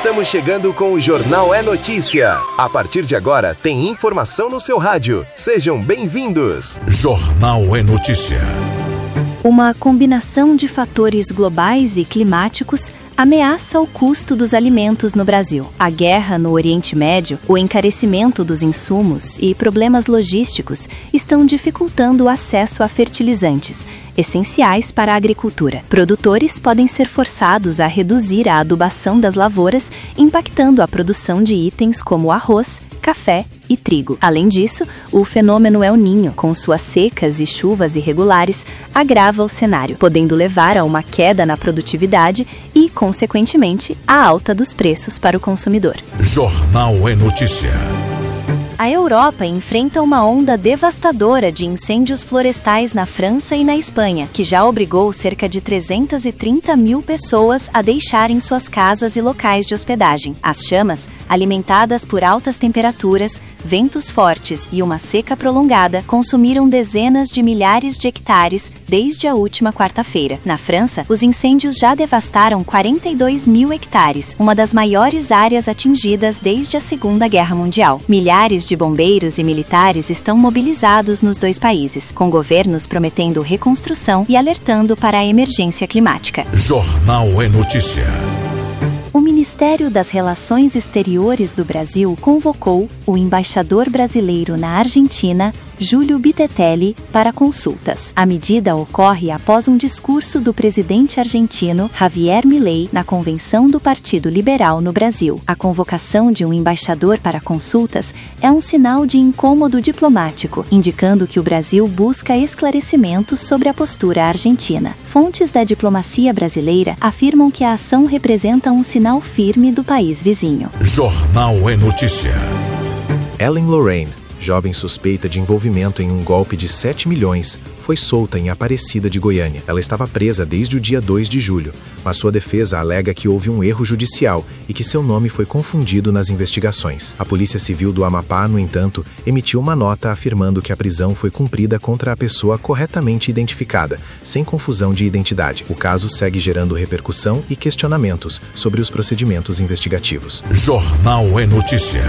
Estamos chegando com o Jornal É Notícia. A partir de agora, tem informação no seu rádio. Sejam bem-vindos. Jornal É Notícia. Uma combinação de fatores globais e climáticos ameaça o custo dos alimentos no Brasil. A guerra no Oriente Médio, o encarecimento dos insumos e problemas logísticos estão dificultando o acesso a fertilizantes, essenciais para a agricultura. Produtores podem ser forçados a reduzir a adubação das lavouras, impactando a produção de itens como arroz, café e trigo. Além disso, o fenômeno El Niño, com suas secas e chuvas irregulares, agrava o cenário, podendo levar a uma queda na produtividade e, consequentemente, a alta dos preços para o consumidor. Jornal É Notícia. A Europa enfrenta uma onda devastadora de incêndios florestais na França e na Espanha, que já obrigou cerca de 330 mil pessoas a deixarem suas casas e locais de hospedagem. As chamas, alimentadas por altas temperaturas, ventos fortes e uma seca prolongada, consumiram dezenas de milhares de hectares desde a última quarta-feira. Na França, os incêndios já devastaram 42 mil hectares, uma das maiores áreas atingidas desde a Segunda Guerra Mundial. Milhares de bombeiros e militares estão mobilizados nos dois países, com governos prometendo reconstrução e alertando para a emergência climática. Jornal É Notícia. O Ministério das Relações Exteriores do Brasil convocou o embaixador brasileiro na Argentina, Júlio Bittetelli, para consultas. A medida ocorre após um discurso do presidente argentino, Javier Milei, na convenção do Partido Liberal no Brasil. A convocação de um embaixador para consultas é um sinal de incômodo diplomático, indicando que o Brasil busca esclarecimentos sobre a postura argentina. Fontes da diplomacia brasileira afirmam que a ação representa um sinal firme do país vizinho. Jornal É Notícia. Ellen Lorraine, jovem suspeita de envolvimento em um golpe de 7 milhões, foi solta em Aparecida de Goiânia. Ela estava presa desde o dia 2 de julho, mas sua defesa alega que houve um erro judicial e que seu nome foi confundido nas investigações. A Polícia Civil do Amapá, no entanto, emitiu uma nota afirmando que a prisão foi cumprida contra a pessoa corretamente identificada, sem confusão de identidade. O caso segue gerando repercussão e questionamentos sobre os procedimentos investigativos. Jornal É Notícia.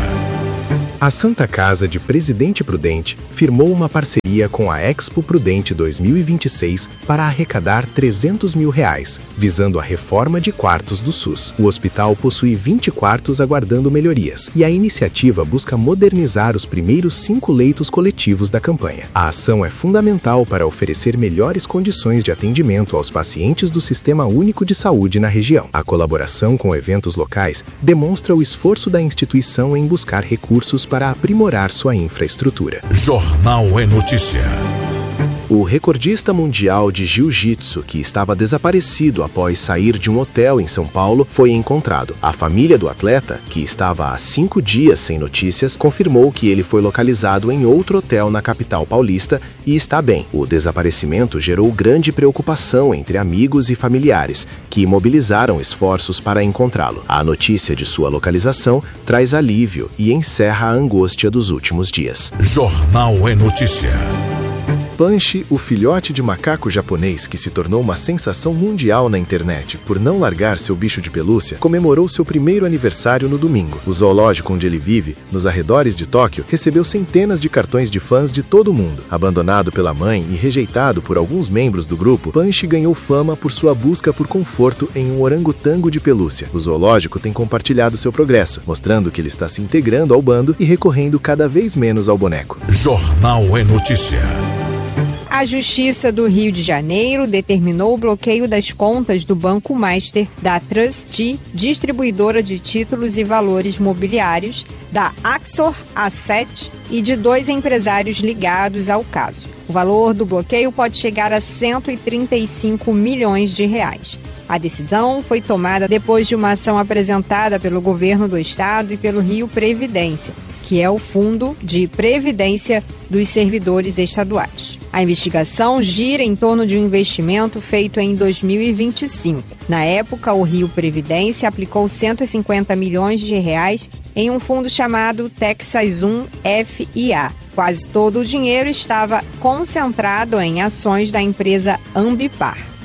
A Santa Casa de Presidente Prudente firmou uma parceria com a Expo Prudente 2026 para arrecadar R$300 mil, visando a reforma de quartos do SUS. O hospital possui 20 quartos aguardando melhorias, e a iniciativa busca modernizar os primeiros 5 leitos coletivos da campanha. A ação é fundamental para oferecer melhores condições de atendimento aos pacientes do Sistema Único de Saúde na região. A colaboração com eventos locais demonstra o esforço da instituição em buscar recursos para aprimorar sua infraestrutura. Jornal É Notícia. O recordista mundial de jiu-jitsu, que estava desaparecido após sair de um hotel em São Paulo, foi encontrado. A família do atleta, que estava há 5 dias sem notícias, confirmou que ele foi localizado em outro hotel na capital paulista e está bem. O desaparecimento gerou grande preocupação entre amigos e familiares, que mobilizaram esforços para encontrá-lo. A notícia de sua localização traz alívio e encerra a angústia dos últimos dias. Jornal É Notícia. Punch, o filhote de macaco japonês que se tornou uma sensação mundial na internet por não largar seu bicho de pelúcia, comemorou seu primeiro aniversário no domingo. O zoológico onde ele vive, nos arredores de Tóquio, recebeu centenas de cartões de fãs de todo o mundo. Abandonado pela mãe e rejeitado por alguns membros do grupo, Punch ganhou fama por sua busca por conforto em um orangotango de pelúcia. O zoológico tem compartilhado seu progresso, mostrando que ele está se integrando ao bando e recorrendo cada vez menos ao boneco. Jornal É Notícia. A Justiça do Rio de Janeiro determinou o bloqueio das contas do Banco Master, da Trustee, distribuidora de títulos e valores mobiliários, da Axor Asset e de 2 empresários ligados ao caso. O valor do bloqueio pode chegar a R$135 milhões. A decisão foi tomada depois de uma ação apresentada pelo governo do estado e pelo Rio Previdência, que é o Fundo de Previdência dos Servidores Estaduais. A investigação gira em torno de um investimento feito em 2025. Na época, o Rio Previdência aplicou R$150 milhões em um fundo chamado Texas 1 FIA. Quase todo o dinheiro estava concentrado em ações da empresa Ambipar.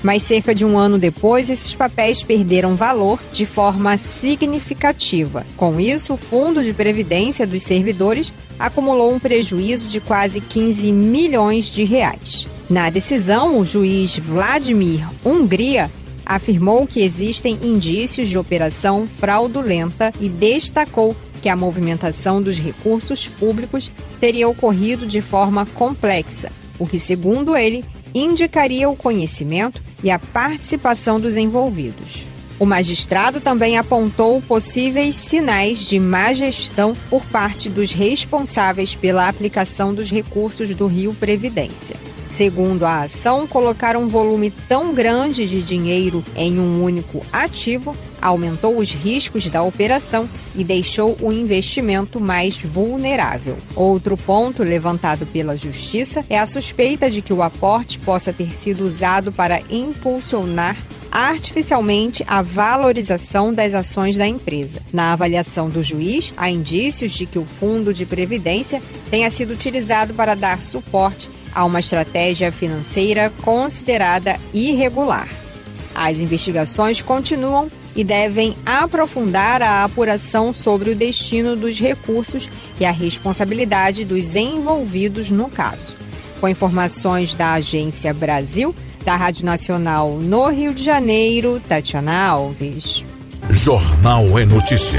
Mas cerca de um ano depois, esses papéis perderam valor de forma significativa. Com isso, o Fundo de Previdência dos Servidores acumulou um prejuízo de quase 15 milhões de reais. Na decisão, o juiz Vladimir Hungria afirmou que existem indícios de operação fraudulenta e destacou que a movimentação dos recursos públicos teria ocorrido de forma complexa, o que, segundo ele, indicaria o conhecimento e a participação dos envolvidos. O magistrado também apontou possíveis sinais de má gestão por parte dos responsáveis pela aplicação dos recursos do Rio Previdência. Segundo a ação, colocar um volume tão grande de dinheiro em um único ativo aumentou os riscos da operação e deixou o investimento mais vulnerável. Outro ponto levantado pela Justiça é a suspeita de que o aporte possa ter sido usado para impulsionar artificialmente a valorização das ações da empresa. Na avaliação do juiz, há indícios de que o Fundo de Previdência tenha sido utilizado para dar suporte a uma estratégia financeira considerada irregular. As investigações continuam e devem aprofundar a apuração sobre o destino dos recursos e a responsabilidade dos envolvidos no caso. Com informações da Agência Brasil, da Rádio Nacional no Rio de Janeiro, Tatiana Alves. Jornal é Notícia.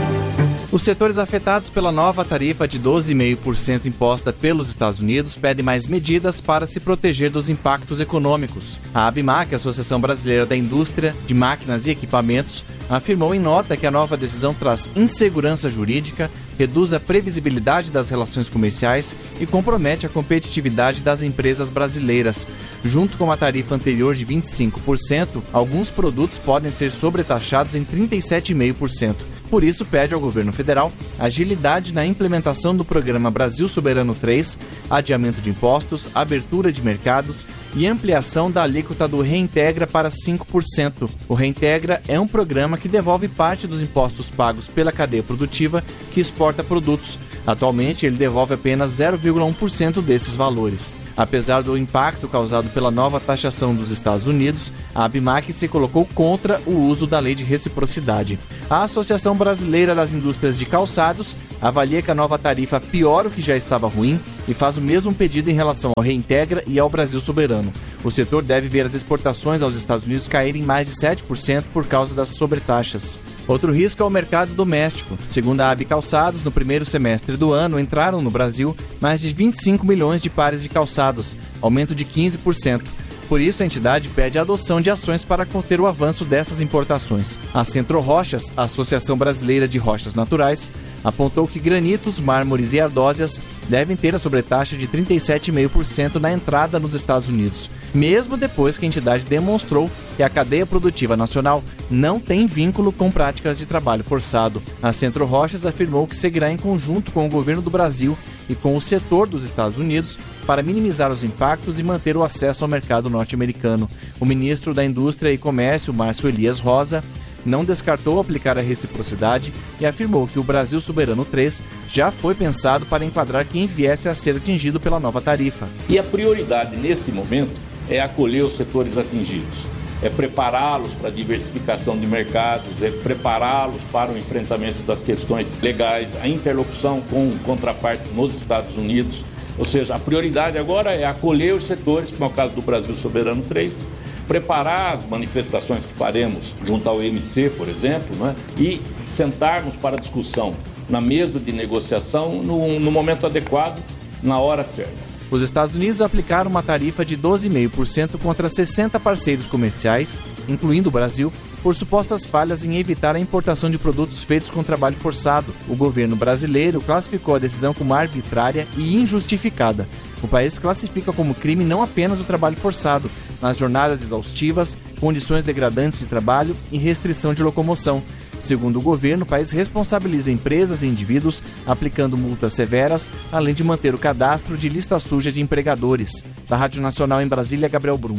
Os setores afetados pela nova tarifa de 12,5% imposta pelos Estados Unidos pedem mais medidas para se proteger dos impactos econômicos. A ABMAQ, a Associação Brasileira da Indústria de Máquinas e Equipamentos, afirmou em nota que a nova decisão traz insegurança jurídica, reduz a previsibilidade das relações comerciais e compromete a competitividade das empresas brasileiras. Junto com a tarifa anterior de 25%, alguns produtos podem ser sobretaxados em 37,5%. Por isso, pede ao governo federal agilidade na implementação do programa Brasil Soberano 3, adiamento de impostos, abertura de mercados e ampliação da alíquota do Reintegra para 5%. O Reintegra é um programa que devolve parte dos impostos pagos pela cadeia produtiva que exporta produtos. Atualmente, ele devolve apenas 0,1% desses valores. Apesar do impacto causado pela nova taxação dos Estados Unidos, a ABMAQ se colocou contra o uso da lei de reciprocidade. A Associação Brasileira das Indústrias de Calçados avalia que a nova tarifa piora o que já estava ruim e faz o mesmo pedido em relação ao Reintegra e ao Brasil Soberano. O setor deve ver as exportações aos Estados Unidos caírem mais de 7% por causa das sobretaxas. Outro risco é o mercado doméstico. Segundo a AB Calçados, no primeiro semestre do ano entraram no Brasil mais de 25 milhões de pares de calçados, aumento de 15%. Por isso, a entidade pede a adoção de ações para conter o avanço dessas importações. A Centro Rochas, a Associação Brasileira de Rochas Naturais, apontou que granitos, mármores e ardósias devem ter a sobretaxa de 37,5% na entrada nos Estados Unidos, mesmo depois que a entidade demonstrou que a cadeia produtiva nacional não tem vínculo com práticas de trabalho forçado. A Centro Rochas afirmou que seguirá em conjunto com o governo do Brasil e com o setor dos Estados Unidos para minimizar os impactos e manter o acesso ao mercado norte-americano. O ministro da Indústria e Comércio, Márcio Elias Rosa, não descartou aplicar a reciprocidade e afirmou que o Brasil Soberano 3 já foi pensado para enquadrar quem viesse a ser atingido pela nova tarifa. E a prioridade neste momento é acolher os setores atingidos, é prepará-los para a diversificação de mercados, é prepará-los para o enfrentamento das questões legais, a interlocução com contrapartes nos Estados Unidos. Ou seja, a prioridade agora é acolher os setores, como é o caso do Brasil Soberano 3, preparar as manifestações que faremos junto ao OMC, por exemplo, né? E sentarmos para discussão na mesa de negociação no momento adequado, na hora certa. Os Estados Unidos aplicaram uma tarifa de 12,5% contra 60 parceiros comerciais, incluindo o Brasil, por supostas falhas em evitar a importação de produtos feitos com trabalho forçado. O governo brasileiro classificou a decisão como arbitrária e injustificada. O país classifica como crime não apenas o trabalho forçado, mas jornadas exaustivas, condições degradantes de trabalho e restrição de locomoção. Segundo o governo, o país responsabiliza empresas e indivíduos aplicando multas severas, além de manter o cadastro de lista suja de empregadores. Da Rádio Nacional em Brasília, Gabriel Brum.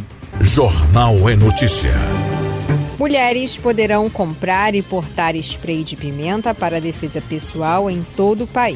Jornal é Notícia. Mulheres poderão comprar e portar spray de pimenta para defesa pessoal em todo o país.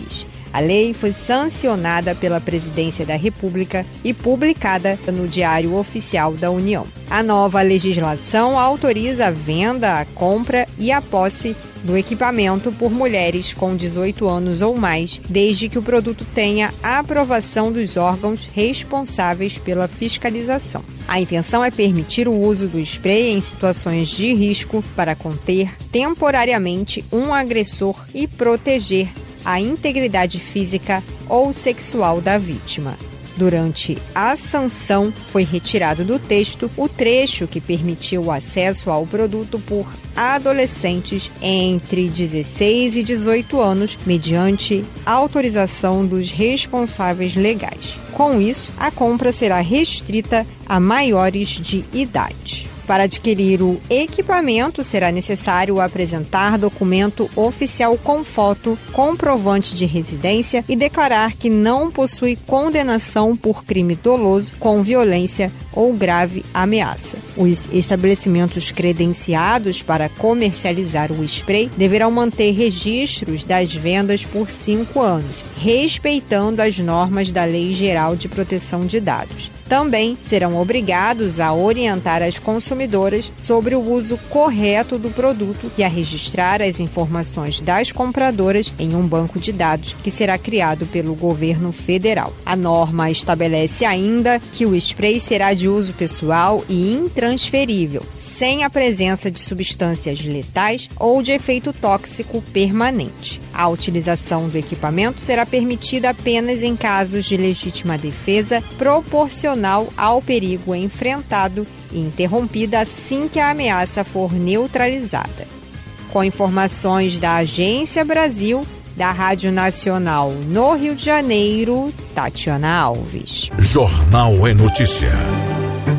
A lei foi sancionada pela Presidência da República e publicada no Diário Oficial da União. A nova legislação autoriza a venda, a compra e a posse do equipamento por mulheres com 18 anos ou mais, desde que o produto tenha a aprovação dos órgãos responsáveis pela fiscalização. A intenção é permitir o uso do spray em situações de risco para conter temporariamente um agressor e proteger a integridade física ou sexual da vítima. Durante a sanção, foi retirado do texto o trecho que permitiu o acesso ao produto por adolescentes entre 16 e 18 anos, mediante autorização dos responsáveis legais. Com isso, a compra será restrita a maiores de idade. Para adquirir o equipamento, será necessário apresentar documento oficial com foto, comprovante de residência e declarar que não possui condenação por crime doloso com violência ou grave ameaça. Os estabelecimentos credenciados para comercializar o spray deverão manter registros das vendas por 5 anos, respeitando as normas da Lei Geral de Proteção de Dados. Também serão obrigados a orientar as consumidoras sobre o uso correto do produto e a registrar as informações das compradoras em um banco de dados que será criado pelo governo federal. A norma estabelece ainda que o spray será de uso pessoal e intransferível, sem a presença de substâncias letais ou de efeito tóxico permanente. A utilização do equipamento será permitida apenas em casos de legítima defesa proporcional ao perigo enfrentado e interrompida assim que a ameaça for neutralizada. Com informações da Agência Brasil, da Rádio Nacional no Rio de Janeiro, Tatiana Alves. Jornal é Notícia.